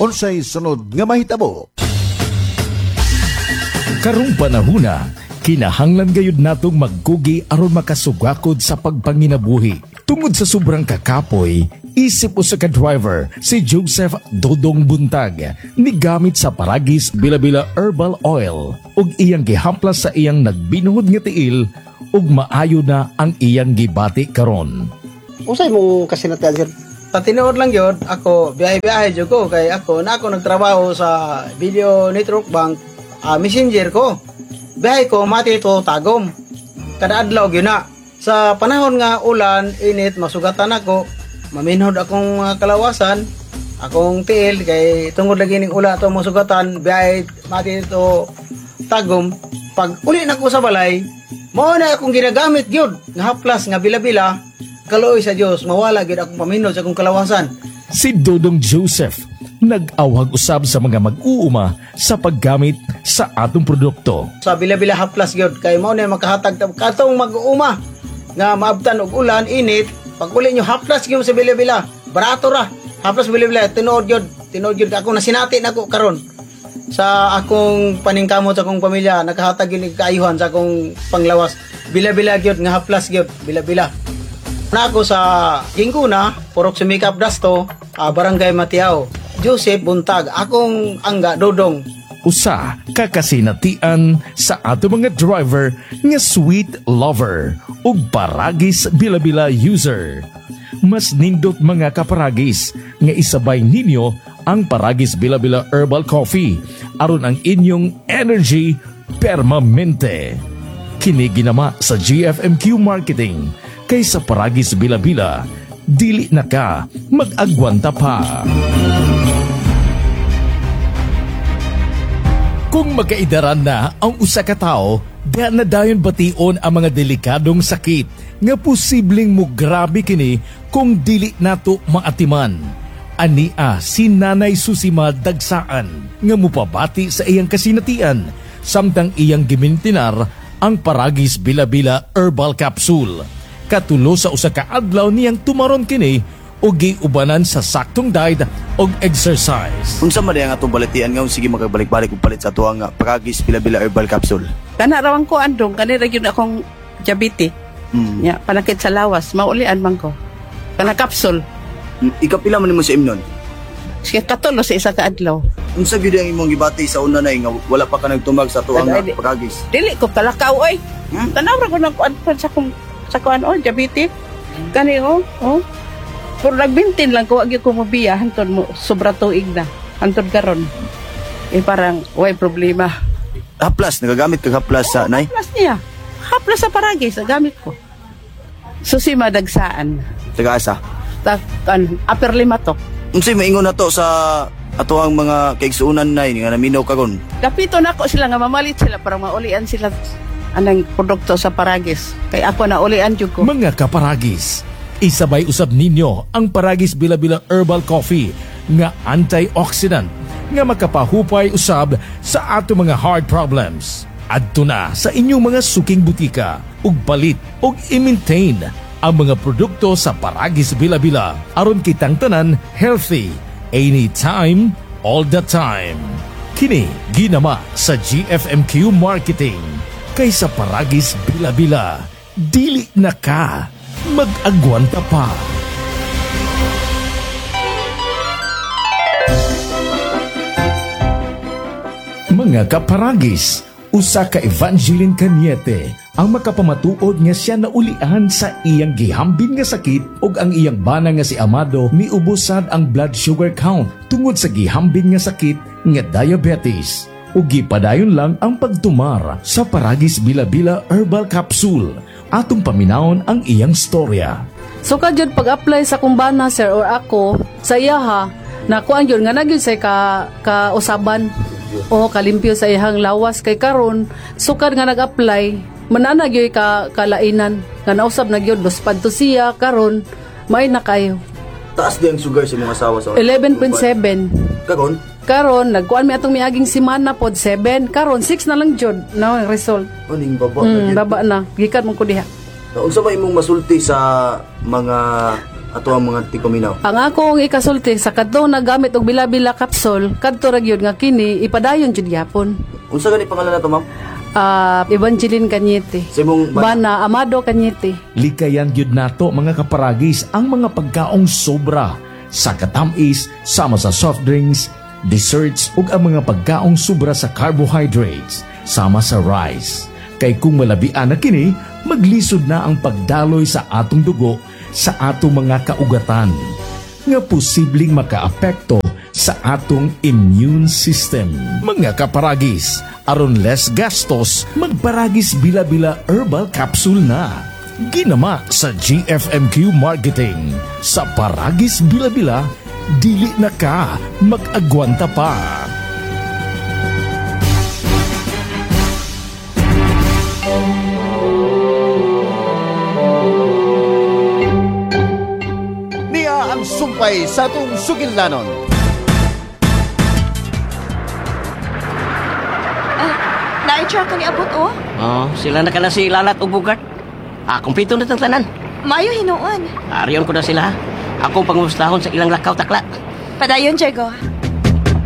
Unsay sunod nga mahitabo? Karong panahuna, kinahanglan gayud natong magkugi aron makasugakod sa pagpanginabuhi. Tungod sa sobrang kakapoy, isip usa ka driver si Joseph Dodong Buntag ni gamit sa Paragis Bila-Bila Herbal Oil ug iyang gihamplas sa iyang nagbinuhod nga tiil ug maayo na ang iyang gibati karon. Usay mo kasinatian sir. Patinood lang yun, ako biyahe-biyahe jud ko kay ako nagtrabaho sa Video Network Bank, messenger ko. Biyahe ko mati to Tagum. Kada adlaw gyud na. Sa panahon nga ulan, init, masugatan ako, maminhod akong kalawasan, akong tiil kay tungod lagi ning ula to masugatan, biyahe mati to Tagum. Pag uli na ko sa balay, mao na akong ginagamit gyud nga haplas nga bila-bila. Kaloy sa Dios, mawala gid akong paminod sa akong kalawasan. Si Dodong Joseph nag-awhag usab sa mga mag-uuma sa paggamit sa atong produkto. Sa bila-bila haplas gyud kay mao na makahatag katong mag-uuma nga maabtan og ulan, init. Pag uli nyo haplas gyud sa bila-bila, barato ra. Haplas bila-bila tinuod gyud ako nasinati nako karon. Sa akong paningkamot sa akong pamilya, nakahatag gyud kaayuhan sa akong panglawas. Bila-bila gyud nga haplas gyud, bila-bila. Na ako sa Ginguna, Purok Sumikap Dasto, Barangay Matiao. Joseph Buntag, akong angga Dodong. Usa kakasinatian sa ato mga driver nga sweet lover ug Paragis Bila-Bila user. Mas nindot mga kaparagis nga isabay ninyo ang Paragis Bila-Bila Herbal Coffee aron ang inyong energy permanente. Kini ginama sa GFMQ Marketing. Kaysa Paragis Bila-Bila, dili na ka mag-agwanta pa. Kung magkaidaran na ang usa ka tawo, diha na dayon bation ang mga delikadong sakit nga posibleng mo grabe kini kung dili nato maatiman. Ania si Nanay Susima Dagsaan nga mupabati sa iyang kasinatian samtang iyang gimintinar ang Paragis Bila-Bila Herbal Capsule. Katulo sa usa ka adlaw niyang tumaron kini ug giubanan sa saktong diet ug exercise. Unsa man ang atong balitian nga sige magabalik-balik og palit sa tuang Paragis Bila-Bila Herbal Capsule? Kana rawang ko andong kanira gyud akong diabetes. Ya, panakit sa lawas, maulian man ko. Kana capsule. Ikapila man nimo sa imnon? Sige katulo sa isa ka adlaw. Unsa gyud ang imong gibati sa una nay nga wala pa ka nagtumag sa tuang Paragis? Dili ko kalakaw oy. Tanaw ra ko nagkuan sa kuan diabetes. Kani Pero nagbintin lang ko, wag ko mabiya, hantod mo, sobra tuig na. Hantod karon. Parang, way problema. Haplas, nagagamit kag haplas sa nay? Haplas niya. Haplas sa Paragis, nagamit ko. Susima Dagsaan. Taga-asa? Upper Limatok. Unsay maingon na to sa ato ang mga kaigsuunan nay nga naminaw karon? Kapito na ko sila nga mamalit sila para maulian sila anang produkto sa Paragis. Kay ako na ulian jud ko. Mga kaparagis, isabay usab ninyo ang Paragis Bila-Bila Herbal Coffee nga antioxidant nga makapahupay usab sa ato mga heart problems. Adto na sa inyong mga suking butika ug palit ug i-maintain ang mga produkto sa Paragis Bila-Bila aron kitang tanan healthy anytime, all the time. Kini ginama sa GFMQ Marketing. Kaysa Paragis Bila-Bila, dili na ka mag-agwanta pa. Mga kaparagis, usa ka Evangeline Cañete ang makapamatuod nga siya naulian sa iyang gihambin nga sakit ug ang iyang bana nga si Amado miubosad ang blood sugar count tungod sa gihambin nga sakit nga diabetes. Ug gipadayon lang ang pagtumar sa Paragis Bila-Bila Herbal Capsule. Atong paminawon ang iyang storya. So kadyod pag-apply sa kumbana sir or ako sa iyaha nakuan yun nga nagyud say ka usaban o kalimpyo sa iyang lawas kay karon sukad nga nag-apply manana gyud ka kalainan nga nausab na gyud lospad to siya karon may na kayo. Taas di ang sugar sa mga asawa sa 11.7. Karon nagkuan mi atong miaging semana pod 7 karon 6 na lang jud na result. Aning baba baba na gikan mo ko diha. Unsa ba imong masulti sa mga ato ang mga tikominaw. Ang akong ikasulti sa kadto nagamit og bila-bila kapsul, kadto ra gyud nga kini ipadayon jud gyapon. Unsa gani pangalan nato, ma'am? Evangeline Cañete. Sa imong Bana Amado Cañete. Likayan gyud nato mga kaparagis ang mga pagkaong sobra sa katamis sama sa soft drinks, desserts ug ang mga pagkaong sobra sa carbohydrates sama sa rice. Kay kung malabian na kini, maglisod na ang pagdaloy sa atong dugo sa atong mga kaugatan nga posibleng makaapekto sa atong immune system. Mga kaparagis, aron less gastos, magparagis bila-bila herbal capsule na. Ginama sa GFMQ Marketing. Sa paragis bila-bila, dili na ka mag-agwanta pa. Niya ang sumpay sa atong sugilnanon. Na-try ka ni abot, oh. Oh, sila na ka na si Lalat o Bugart. Kumpito na itong tanan. Mayo hinuon. Ariyon ko na sila. Ako pangustahon sa ilang lakaw takla. Padayon, Diego.